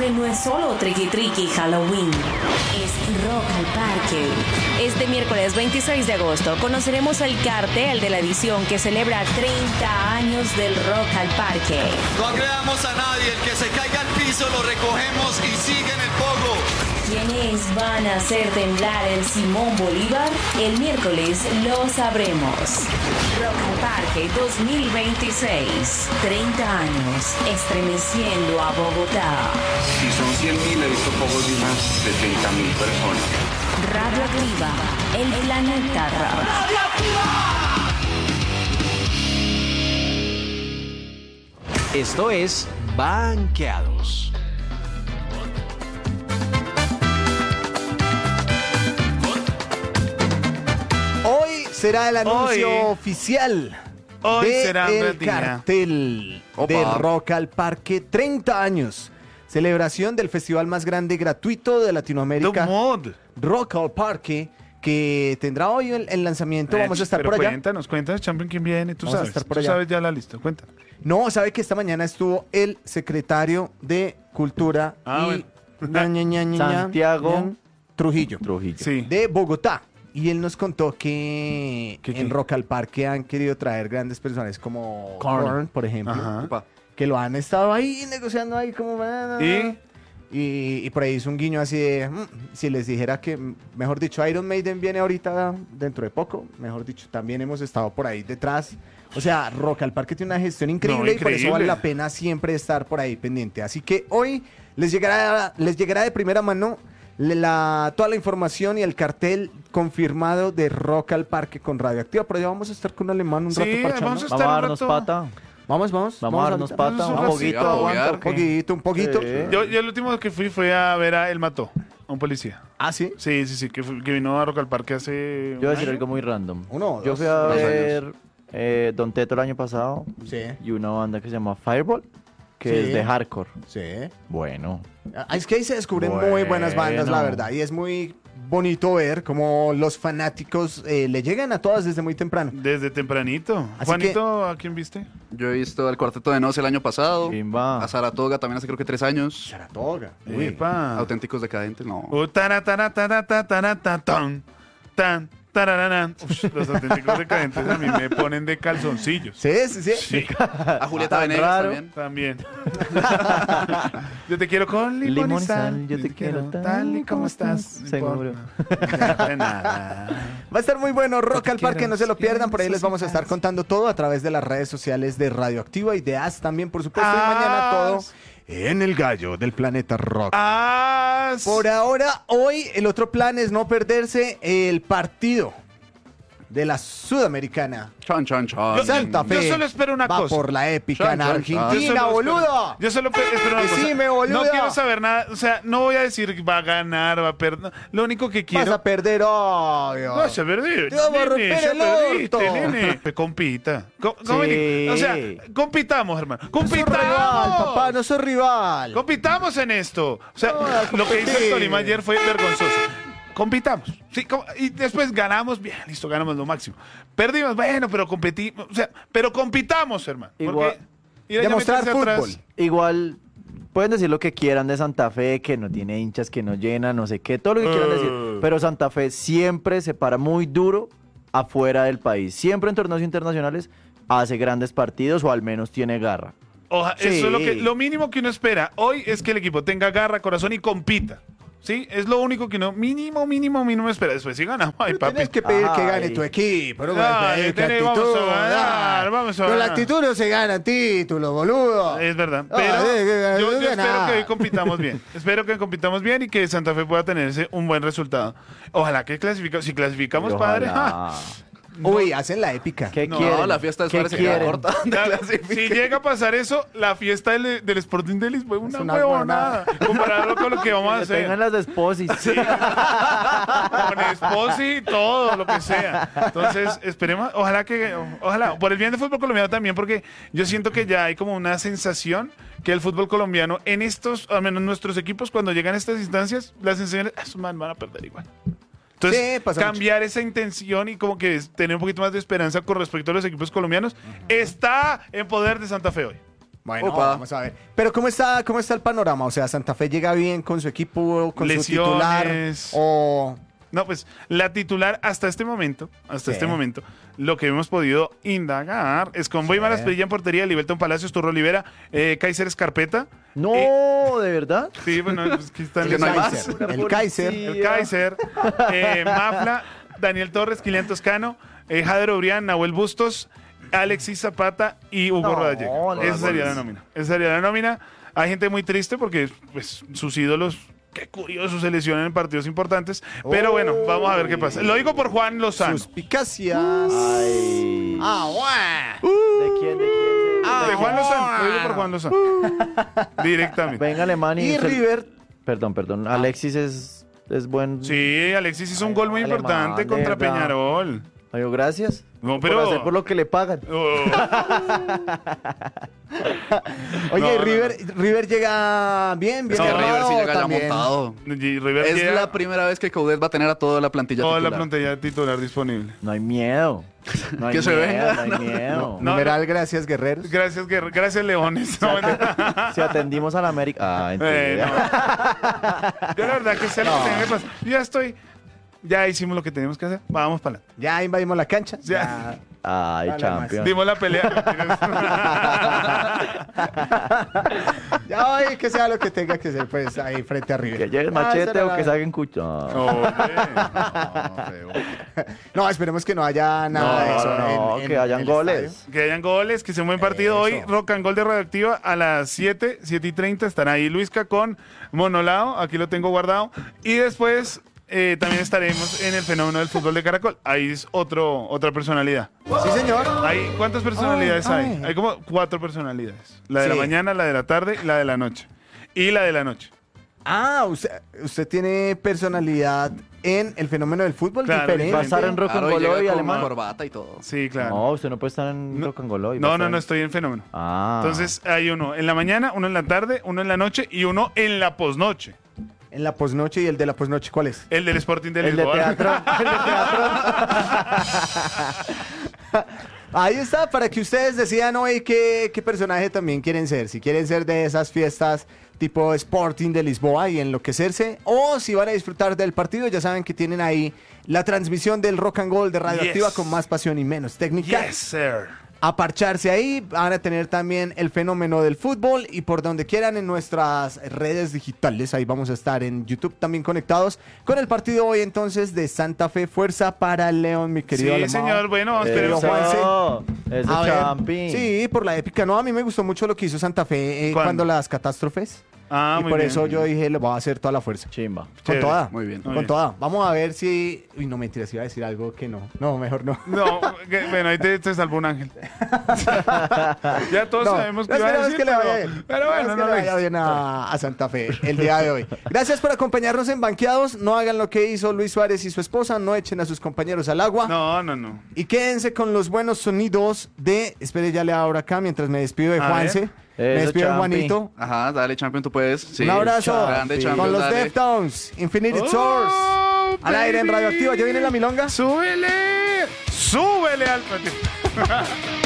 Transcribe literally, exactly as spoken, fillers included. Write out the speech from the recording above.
octubre no es solo triqui triqui Halloween, es Rock al Parque. Este miércoles veintiséis de agosto conoceremos el cartel de la edición que celebra treinta años del Rock al Parque. No agredamos a nadie, el que se caiga al piso lo recogemos y sigue en el pogo. ¿Quiénes van a hacer temblar el Simón Bolívar? El miércoles lo sabremos. Rock al Parque dos mil veintiséis. treinta años estremeciendo a Bogotá. Si son cien mil, he visto pocos de unas setenta mil personas. Radioactiva, el planeta rock. Esto es Banqueados. Hoy será el anuncio Hoy. oficial Hoy de será un el gran día. cartel Opa. de Rock al Parque treinta años. Celebración del festival más grande gratuito de The Latinoamérica, Mod. Rock al Parque, que tendrá hoy el, el lanzamiento. Vamos a estar Pero por allá. Cuéntanos, cuéntanos, Champion, quién viene. Tú Vamos a sabes, estar por tú allá. sabes ya la lista. Cuéntanos. No, sabe que esta mañana estuvo el secretario de Cultura Ah, y ña, ña, ña, ña, ña, Santiago ña, Trujillo, Trujillo. Sí. de Bogotá. Y él nos contó que ¿Qué, qué? en Rock al Parque han querido traer grandes personajes como Korn. Korn, por ejemplo, Ajá. que lo han estado ahí negociando ahí como... ¿Y? Y, y por ahí hizo un guiño así de, mm, si les dijera que, mm, mejor dicho, Iron Maiden viene ahorita dentro de poco, mejor dicho, también hemos estado por ahí detrás. O sea, Rock al Parque tiene una gestión increíble, No, y por eso increíble. vale la pena siempre estar por ahí pendiente. Así que hoy les llegará, les llegará de primera mano la, toda la información y el cartel confirmado de Rock al Parque con Radioactiva. Por allá vamos a estar con un alemán un Sí, rato parchando. vamos a estar Vamos a un darnos rato. pata. Vamos, vamos. Vamos a darnos ahorita. pata. Vamos a Un hacer poquito. así, aguanta, a Un poquito, un poquito. Sí. Yo, yo el último que fui fue a ver a El Mató, a un policía. Ah, sí. Sí, sí, sí, que, fue- que vino a Rock al Parque hace. Yo voy a decir un año. algo muy random. Uno o Yo dos. fui a Dos ver eh, Don Teto el año pasado Sí, y una banda que se llama Fireball, que Sí. es de hardcore. sí. Bueno. Ah, Es que ahí se descubren muy buenas bandas, la Bueno. verdad. Y es muy bonito ver cómo los fanáticos eh, le llegan a todas desde muy temprano. Desde tempranito. Así Juanito, ¿a quién viste? Yo he visto al Cuarteto de Nos el año pasado, Chimba. a Saratoga también hace creo que tres años, Saratoga. Uy. Epa. Auténticos Decadentes, no. Uh, tara, tara, tara, tara, tara, ta, tan, tan, tarararán. Ush, los auténticos decadentes a mí me ponen de calzoncillos. Sí, sí, sí. Sí, A Julieta Tan Venegas raro. también. también. Yo te quiero con limón, Limón y y sal. sal, yo te quiero tal y como estás. No Seguro. importa nada. Va a estar muy bueno Rock te al Parque, quiero, no se lo pierdan. Por ahí pienso les vamos a sin estar más. contando todo a través de las redes sociales de Radioactiva y de As también, por supuesto. Ah. Y mañana todo en el gallo del planeta rock. Ah, Por ahora, hoy el otro plan es no perderse el partido de la Sudamericana. Chan, chan, chan. Santa Fe yo solo espero una va cosa. por la épica Chan, en chan, chan. Argentina, Yo solo boludo. espero- Yo solo pe- espero una cosa. Decime, boludo. No quiero saber nada. O sea, no voy a decir va a ganar, va a perder. no. Lo único que Vas quiero. a perder, obvio. No, se perdió. Te vamos a romper ya el perdiste, orto. nene. Que compita. Co- Sí. compiti- O sea, compitamos, hermano. No sos rival, Compitamos. papá, no sos rival. Compitamos en esto. O sea, No, lo que hizo competir. el Tolima ayer fue vergonzoso. Compitamos. Sí, com- y después ganamos, bien, listo, ganamos lo máximo. Perdimos, bueno, pero competimos. O sea, pero compitamos, hermano. Igual- Porque ir allá a Demostrar meterse atrás- fútbol. Igual, pueden decir lo que quieran de Santa Fe, que no tiene hinchas, que no llena, no sé qué, todo lo que quieran decir. Eh. Pero Santa Fe siempre se para muy duro afuera del país. Siempre en torneos internacionales hace grandes partidos o al menos tiene garra. Oja- Sí. Eso es lo, que, lo mínimo que uno espera hoy es que el equipo tenga garra, corazón y compita. ¿Sí? Es lo único que uno mínimo, mínimo, mínimo espera. Después sí ganamos. Ay, Pero papi. tenés que pedir que Ay. gane tu equipo. No Ay, Ay, tenés- vamos a ganar, vamos a Con la ganar. actitud no se gana título, boludo. Es verdad. Ah, Pero de- de- yo, de yo espero ganar. que hoy compitamos bien. Espero que compitamos bien y que Santa Fe pueda tener ese- un buen resultado. Ojalá que clasificamos. Si clasificamos, Y padre. ojalá. ¡ja! Uy, hacen la épica. ¿Qué No, quieren? la fiesta de ¿Qué Suárez se queda quieren? corta. La- si llega a pasar eso, la fiesta del, del Sporting de Lisboa es una, una huevonada. Compararlo con lo que vamos a Que hacer. tengan las esposis. Con esposi y todo, lo que sea. Entonces, esperemos, ojalá que, ojalá, por el bien del fútbol colombiano también, porque yo siento que ya hay como una sensación que el fútbol colombiano, en estos, al menos nuestros equipos, cuando llegan a estas instancias, las sensaciones, "Ah, esos man van a perder igual". Entonces, Sí, pasa cambiar esa intención y como que es tener un poquito más de esperanza con respecto a los equipos colombianos, está en poder de Santa Fe hoy. Bueno, Opa. vamos a ver. Pero ¿cómo está, cómo está el panorama? O sea, ¿Santa Fe llega bien con su equipo, con su titular? Lesiones. O... No, pues la titular hasta este momento, hasta Sí. este momento, lo que hemos podido indagar es con Boy Malasperilla en portería, Libelton Palacios, Turro Olivera, eh, Kaiser Escarpeta. No, Eh, ¿de verdad? Sí, bueno, es que están Que no hay más. lesionados. El Kaiser. El Kaiser, eh, Mafla, Daniel Torres, Kilian Toscano, eh, Jader Obrián, Nahuel Bustos, Alexis Zapata y Hugo No, Rodallega. no, Esa no, sería no. la nómina. Esa sería la nómina. Hay gente muy triste porque pues, sus ídolos, qué curioso, se lesionan en partidos importantes. Pero bueno, vamos a ver qué pasa. Lo digo por Juan Lozano. Suspicacias. Ay. Ah, bueno. ¿De quién? ¿De quién? Ah, de Juan Lozano. Lo digo por Juan Lozano. Directamente. Venga, Alemania. Y River. Perdón, perdón. Alexis es, es buen. Sí, Alexis hizo un gol muy Alemán, importante de contra verdad. Peñarol. Amigo, gracias. No, Por pero- hacer por lo que le pagan. Oh. Oye, No, no, River, River llega bien, bien Es que armado River sí llega ya también. montado. Y River Es llega la primera vez que Coudet va a tener a toda la plantilla toda la titular. plantilla titular disponible. No hay miedo. No hay Que se miedo, venga. no hay miedo. No, Numeral, gracias, guerreros. Gracias, Guerra- gracias Leones. No, mentira. Si atendimos a la América. Ah, Eh, entonces. no. Yo la verdad que sé lo que tenga que pasar. Yo ya estoy. Ya hicimos lo que teníamos que hacer. Vamos para adelante. Ya invadimos la cancha. Ya. Ay, Dale, champion. Dimos la pelea. Ya hoy que sea lo que tenga que ser, pues ahí frente a River. Que llegue el Ah, machete será o la- que salga en cucho. Ah. Hombre. No, esperemos que no haya nada de No, eso. no, en- en- que hayan en el goles. estadio. Que hayan goles, que sea un buen partido hoy. Eso. Rock and Gold de Radioactiva a las siete, siete y treinta. Estará ahí Luisca con Monolao. Aquí lo tengo guardado. Y después eh, también estaremos en el fenómeno del fútbol de Caracol. Ahí es otro, otra personalidad. Sí, señor. Hay, ¿cuántas personalidades Ay, hay? ay. Hay como cuatro personalidades. La de la Sí. mañana, la de la tarde, la de la noche. Y la de la noche. Ah, usted, usted tiene personalidad en el fenómeno del fútbol Claro, diferente. va a estar en Rock and Claro, y Roll llega hoy, con alemán. corbata y todo. Sí, claro. No, usted no puede estar en No. Rock and Roll hoy. va a No, no, estar no, en- estoy en fenómeno. Ah. Entonces hay uno en la mañana, uno en la tarde, uno en la noche y uno en la posnoche. En la posnoche, y el de la posnoche, ¿cuál es? El del Sporting de El de Lisboa. teatro. El de teatro. Ahí está, para que ustedes decidan hoy qué, qué personaje también quieren ser. Si quieren ser de esas fiestas tipo Sporting de Lisboa y enloquecerse, o si van a disfrutar del partido, ya saben que tienen ahí la transmisión del Rock and Roll de Radioactiva Yes. con más pasión y menos técnica. Yes, sir. A parcharse ahí, van a tener también el fenómeno del fútbol y por donde quieran en nuestras redes digitales, ahí vamos a estar en YouTube también conectados con el partido hoy entonces de Santa Fe. Fuerza para el León, mi querido Sí, Alemão. señor. Bueno, Eso. esperemos. Juanse. Eso. Es de A ver, champi. sí, por la épica. No, a mí me gustó mucho lo que hizo Santa Fe eh, ¿Cuándo? cuando las catástrofes. Ah, y muy por bien. eso yo dije, le voy a hacer toda la fuerza. Chimba. Con Chévere. toda. Muy bien. Muy Con bien. toda. Vamos a ver si... Uy, no, mentiras, iba a decir algo que no. No, mejor no. No, que- bueno, ahí te, te salvó un ángel. Ya todos No, sabemos que no iba a esperemos decir, que le vaya pero, bien. pero bueno, Esperemos no que lo le vaya hice. bien a, a Santa Fe el día de hoy. Gracias por acompañarnos en Banqueados. No hagan lo que hizo Luis Suárez y su esposa. No echen a sus compañeros al agua. No, no, no. Y quédense con los buenos sonidos de... Espere, ya le abro acá mientras me despido de A Juanse. ver. Me Eso, despido de Champi. Juanito. Ajá, dale, Champion, tú puedes. Sí. Un abrazo Grande, Sí. Champion, con los dale. Deftones. Infinity Oh, Source. Al aire en baby. Radioactiva. ¿Ya viene la milonga? ¡Súbele! ¡Súbele al...